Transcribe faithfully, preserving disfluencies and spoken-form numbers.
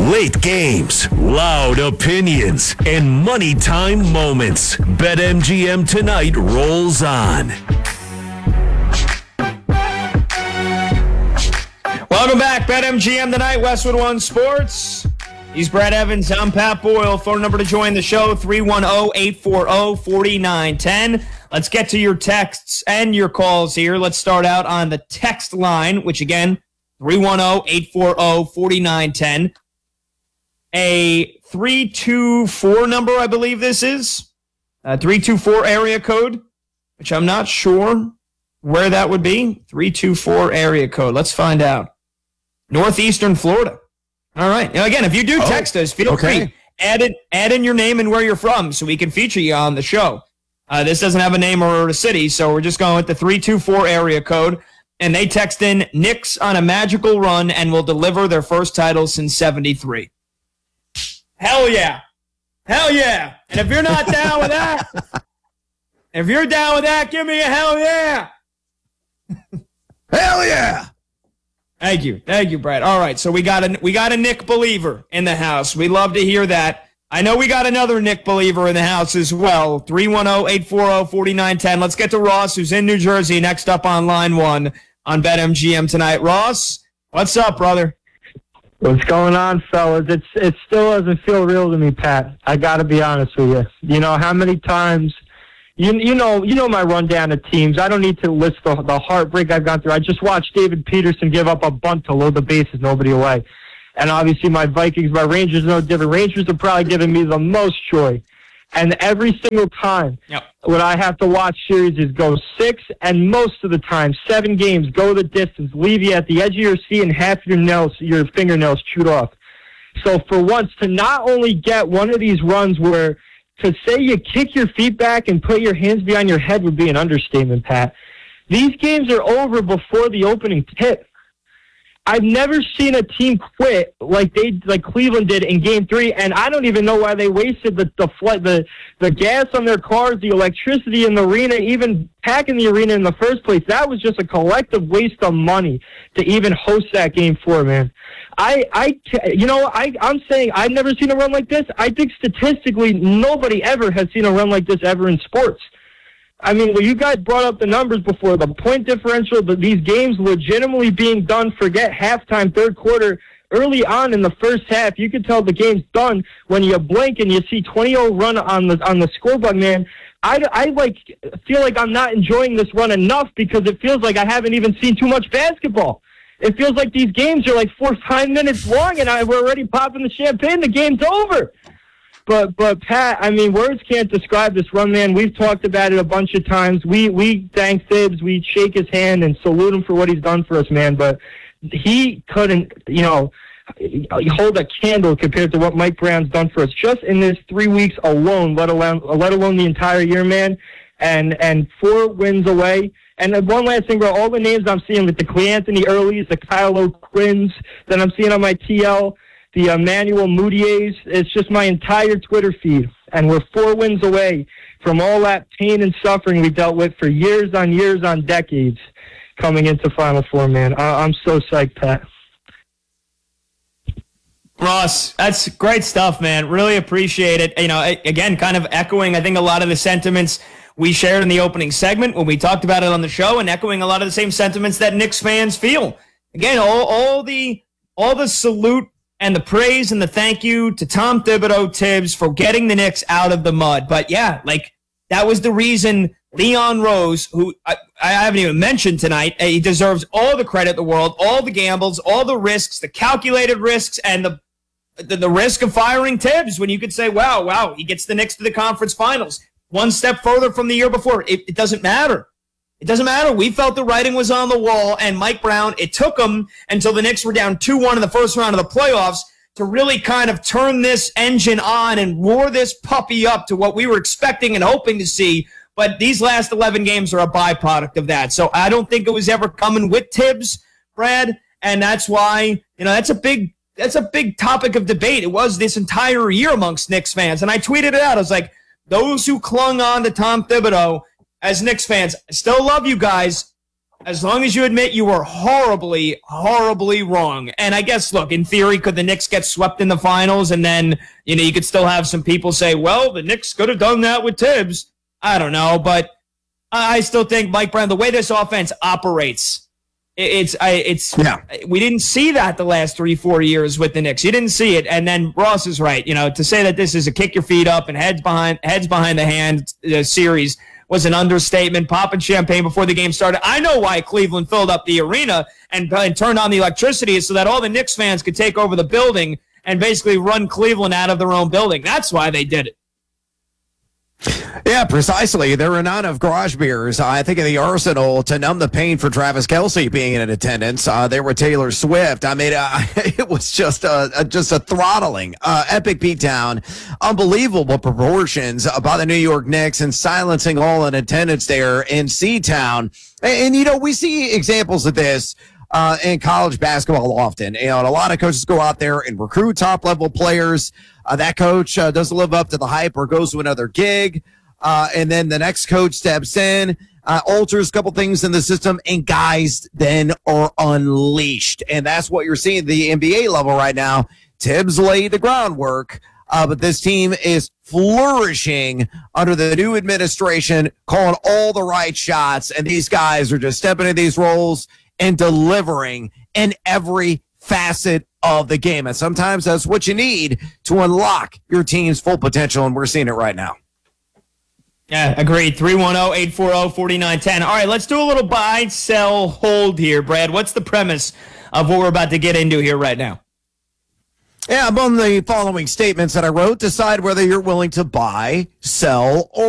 Late games, loud opinions, and money time moments. BetMGM Tonight rolls on. Welcome back, BetMGM Tonight, Westwood One Sports. He's Brad Evans. I'm Pat Boyle. Phone number to join the show, three one zero, eight four zero, four nine one zero. Let's get to your texts and your calls here. Let's start out on the text line, which again, three one zero, eight four zero, four nine one zero. A three two four number, I believe this is. A three two four area code, which I'm not sure where that would be. three two four area code. Let's find out. Northeastern Florida. All right. Now, again, if you do text oh, us, feel okay. free. Add, it, add in your name and where you're from so we can feature you on the show. Uh, this doesn't have a name or a city, so we're just going with the three two four area code. And they text in Knicks on a magical run and will deliver their first title since seventy-three. Hell yeah. Hell yeah. And if you're not down with that, if you're down with that, give me a hell yeah. Hell yeah. Thank you. Thank you, Brad. All right, so we got a we got a Nick believer in the house. We love to hear that. I know we got another Nick believer in the house as well. three one zero, eight four zero, four nine one zero. Let's get to Ross, who's in New Jersey, next up on line one on BetMGM Tonight. Ross, what's up, brother? What's going on, fellas? It's it still doesn't feel real to me, Pat. I got to be honest with you. You know how many times you you know you know my rundown of teams. I don't need to list the the heartbreak I've gone through. I just watched David Peterson give up a bunt to load the bases, nobody away. And obviously my Vikings, my Rangers, no different. Rangers are probably giving me the most joy. And every single time, yep. what I have to watch series is go six, and most of the time, seven games, go the distance, leave you at the edge of your seat and half your nails, your fingernails chewed off. So for once, to not only get one of these runs where to say you kick your feet back and put your hands behind your head would be an understatement, Pat. These games are over before the opening tip. I've never seen a team quit like they like Cleveland did in Game Three, and I don't even know why they wasted the the flight, the the gas on their cars, the electricity in the arena, even packing the arena in the first place. That was just a collective waste of money to even host that Game Four, man. I I you know I I'm saying I've never seen a run like this. I think statistically nobody ever has seen a run like this ever in sports. I mean, well, you guys brought up the numbers before, the point differential, but these games legitimately being done, forget halftime, third quarter, early on in the first half, you can tell the game's done when you blink and you see twenty oh run on the on the scoreboard, man. I, I like feel like I'm not enjoying this run enough because it feels like I haven't even seen too much basketball. It feels like these games are like four or five minutes long and I, we're already popping the champagne. The game's over. But, but Pat, I mean, words can't describe this run, man. We've talked about it a bunch of times. We we thank Thibs. We shake his hand and salute him for what he's done for us, man. But he couldn't, you know, hold a candle compared to what Mike Brown's done for us just in this three weeks alone, let alone let alone the entire year, man. And and four wins away. And one last thing, bro, all the names I'm seeing with the Cleanthony Earlys, the Kyle O'Quinns that I'm seeing on my T L, the Emmanuel Moutiers, it's just my entire Twitter feed. And we're four wins away from all that pain and suffering we dealt with for years on years on decades coming into Final Four, man. I- I'm so psyched, Pat. Ross, that's great stuff, man. Really appreciate it. You know, again, kind of echoing, I think, a lot of the sentiments we shared in the opening segment when we talked about it on the show, and echoing a lot of the same sentiments that Knicks fans feel. Again, all, all the all the salute and the praise and the thank you to Tom Thibodeau, Tibbs, for getting the Knicks out of the mud. But yeah, like that was the reason Leon Rose, who I, I haven't even mentioned tonight, he deserves all the credit in the world, all the gambles, all the risks, the calculated risks, and the the, the risk of firing Tibbs when you could say, wow, wow, he gets the Knicks to the conference finals. One step further from the year before. It, it doesn't matter. It doesn't matter. We felt the writing was on the wall, and Mike Brown, it took him until the Knicks were down two one in the first round of the playoffs to really kind of turn this engine on and roar this puppy up to what we were expecting and hoping to see. But these last eleven games are a byproduct of that. So I don't think it was ever coming with Tibbs, Brad, and that's why, you know, that's a big that's a big topic of debate. It was this entire year amongst Knicks fans, and I tweeted it out. I was like, those who clung on to Tom Thibodeau as Knicks fans, I still love you guys, As long as you admit you were horribly, horribly wrong. And I guess, look, in theory, could the Knicks get swept in the finals? And then, you know, you could still have some people say, well, the Knicks could have done that with Tibbs. I don't know. But I still think, Mike Brown, the way this offense operates, it's, I, it's, yeah. We didn't see that the last three, four years with the Knicks. You didn't see it. And then Ross is right. You know, to say that this is a kick your feet up and heads behind, heads behind the hand uh, series was an understatement. Popping champagne before the game started. I know why Cleveland filled up the arena and, and turned on the electricity so that all the Knicks fans could take over the building and basically run Cleveland out of their own building. That's why they did it. Yeah, precisely. There were none of garage beers. Uh, I think of the Arsenal to numb the pain for Travis Kelce being in attendance. Uh, there were Taylor Swift. I mean, uh, it was just a, a just a throttling, uh, epic beatdown, unbelievable proportions by the New York Knicks and silencing all in attendance there in C-Town. And, and you know, we see examples of this uh, in college basketball often. You know, and a lot of coaches go out there and recruit top level players. Uh, that coach uh, doesn't live up to the hype or goes to another gig. Uh, and then the next coach steps in, uh, alters a couple things in the system, and guys then are unleashed. And that's what you're seeing at the N B A level right now. Tibbs laid the groundwork, uh, but this team is flourishing under the new administration, calling all the right shots. And these guys are just stepping into these roles and delivering in every facet of the game. And sometimes that's what you need to unlock your team's full potential. And we're seeing it right now. Yeah, agreed. three one zero, eight four zero, four nine one zero. All right, let's do a little buy, sell, hold here, Brad. What's the premise of what we're about to get into here right now? Yeah, among the following statements that I wrote, decide whether you're willing to buy, sell, or